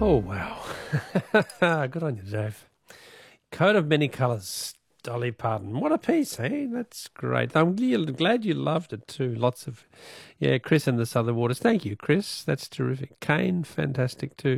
Oh, wow. Good on you, Dave. Coat of Many Colours, Dolly Parton. What a piece, eh? That's great. I'm glad you loved it too. Lots of, Chris and the Southern Waters. Thank you, Chris. That's terrific. Kane, fantastic too.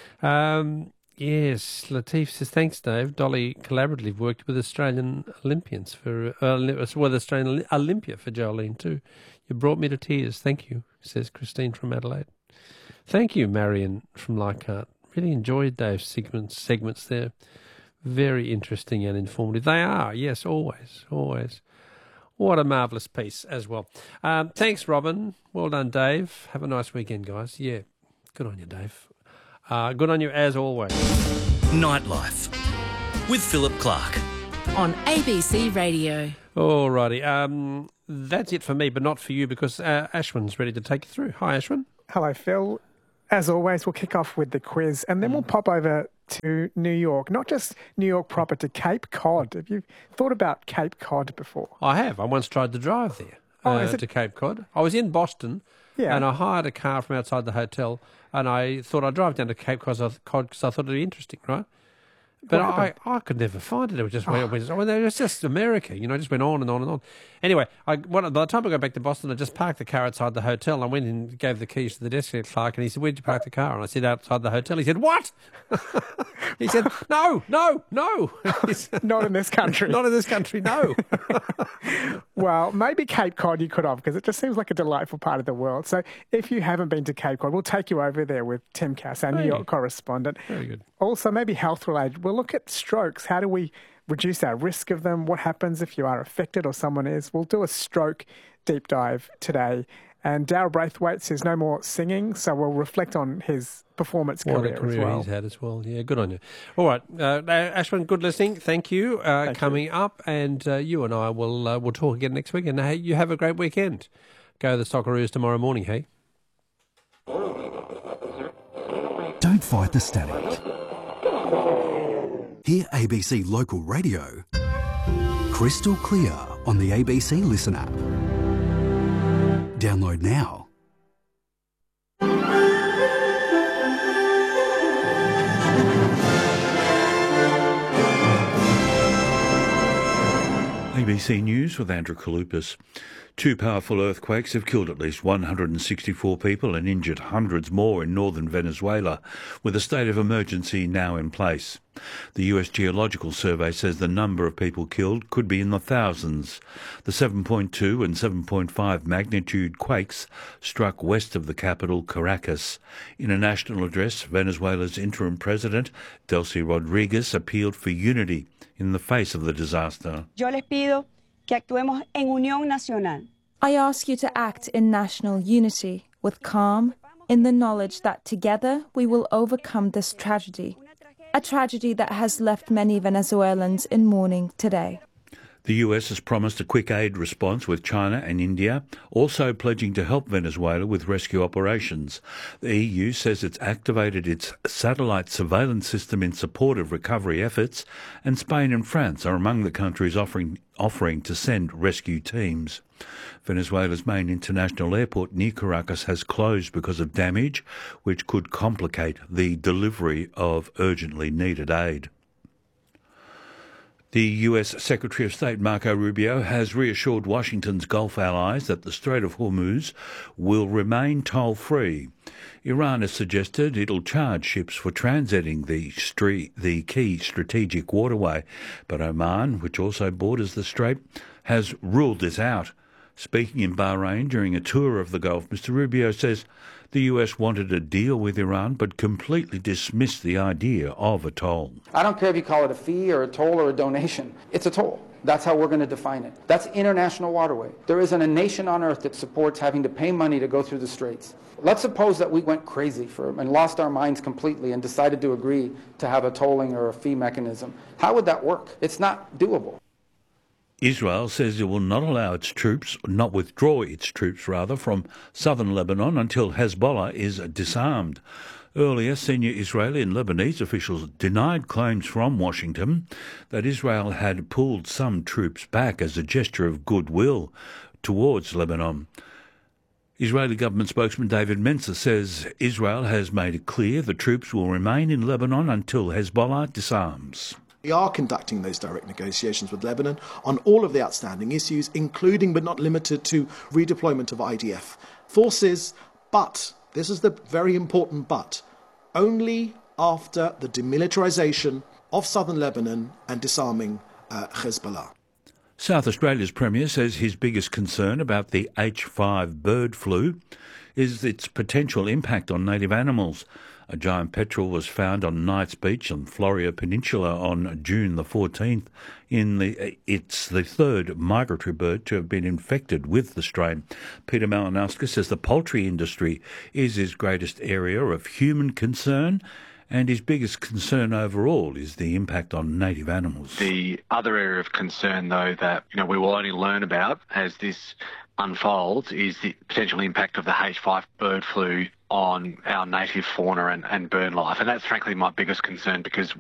Yes, Latif says, thanks, Dave. Dolly collaboratively worked with Australian Olympians with Australian Olympia for Jolene too. You brought me to tears. Thank you, says Christine from Adelaide. Thank you, Marion from Leichhardt. Really enjoyed Dave's segments there. Very interesting and informative. They are, yes, always. What a marvellous piece as well. Thanks, Robin. Well done, Dave. Have a nice weekend, guys. Yeah, good on you, Dave. Good on you as always. Nightlife with Philip Clark on ABC Radio. All righty. That's it for me, but not for you because Ashwin's ready to take you through. Hi, Ashwin. Hello, Phil. As always, we'll kick off with the quiz and then we'll pop over to New York, not just New York proper, to Cape Cod. Have you thought about Cape Cod before? I have. I once tried to drive there to Cape Cod. I was in Boston and I hired a car from outside the hotel and I thought I'd drive down to Cape Cod because I thought it'd be interesting, right? But I could never find it. It was just it was just America, just went on and on and on. Anyway, by the time I got back to Boston, I just parked the car outside the hotel. And I went and gave the keys to the desk clerk, and he said, "Where'd you park the car?" And I said, "Outside the hotel." He said, "What?" He said, "No." Not in this country. Not in this country, no. Well, maybe Cape Cod you could have, because it just seems like a delightful part of the world. So if you haven't been to Cape Cod, we'll take you over there with Tim Cass, our New York correspondent. Very good. Also, maybe health-related. We'll look at strokes. How do we reduce our risk of them? What happens if you are affected or someone is? We'll do a stroke deep dive today. And Darryl Braithwaite says no more singing, so we'll reflect on his performance career as well. What a career he's had as well. Yeah, good on you. All right, Ashwin, good listening. Thank you. Coming up, and you and I will talk again next week. And hey, you have a great weekend. Go the Socceroos tomorrow morning, hey? Don't fight the static. Hear ABC Local Radio crystal clear on the ABC Listen app. Download now. ABC News with Andrew Kalupas. Two powerful earthquakes have killed at least 164 people and injured hundreds more in northern Venezuela, with a state of emergency now in place. The US Geological Survey says the number of people killed could be in the thousands. The 7.2 and 7.5 magnitude quakes struck west of the capital, Caracas. In a national address, Venezuela's interim president, Delcy Rodriguez, appealed for unity in the face of the disaster. Yo les pido que actuemos en unión nacional. I ask you to act in national unity, with calm, in the knowledge that together we will overcome this tragedy, a tragedy that has left many Venezuelans in mourning today. The US has promised a quick aid response, with China and India also pledging to help Venezuela with rescue operations. The EU says it's activated its satellite surveillance system in support of recovery efforts, and Spain and France are among the countries offering to send rescue teams. Venezuela's main international airport near Caracas has closed because of damage, which could complicate the delivery of urgently needed aid. The US Secretary of State Marco Rubio has reassured Washington's Gulf allies that the Strait of Hormuz will remain toll-free. Iran has suggested it'll charge ships for transiting the key strategic waterway, but Oman, which also borders the strait, has ruled this out. Speaking in Bahrain during a tour of the Gulf, Mr. Rubio says the US wanted a deal with Iran but completely dismissed the idea of a toll. I don't care if you call it a fee or a toll or a donation. It's a toll. That's how we're going to define it. That's international waterway. There isn't a nation on earth that supports having to pay money to go through the straits. Let's suppose that we went crazy and lost our minds completely and decided to agree to have a tolling or a fee mechanism. How would that work? It's not doable. Israel says it will not withdraw its troops from southern Lebanon until Hezbollah is disarmed. Earlier, senior Israeli and Lebanese officials denied claims from Washington that Israel had pulled some troops back as a gesture of goodwill towards Lebanon. Israeli government spokesman David Mencer says Israel has made it clear the troops will remain in Lebanon until Hezbollah disarms. We are conducting those direct negotiations with Lebanon on all of the outstanding issues, including but not limited to redeployment of IDF forces. But, this is the very important but, only after the demilitarisation of southern Lebanon and disarming Hezbollah. South Australia's Premier says his biggest concern about the H5 bird flu is its potential impact on native animals. A giant petrel was found on Knights Beach on Florea Peninsula on June the 14th. It's the third migratory bird to have been infected with the strain. Peter Malinauskas says the poultry industry is his greatest area of human concern, and his biggest concern overall is the impact on native animals. The other area of concern, though, that we will only learn about as this unfolds is the potential impact of the H5 bird flu on our native fauna and bird life. And that's frankly my biggest concern, because